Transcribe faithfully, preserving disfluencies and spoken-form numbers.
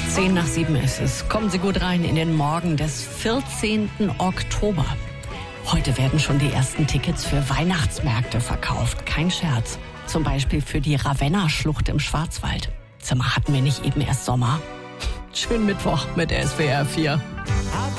Zehn nach sieben ist es. Kommen Sie gut rein in den Morgen des vierzehnten Oktober. Heute werden schon die ersten Tickets für Weihnachtsmärkte verkauft. Kein Scherz. Zum Beispiel für die Ravenna-Schlucht im Schwarzwald. Sag mal, hatten wir nicht eben erst Sommer? Schönen Mittwoch mit S W R vier.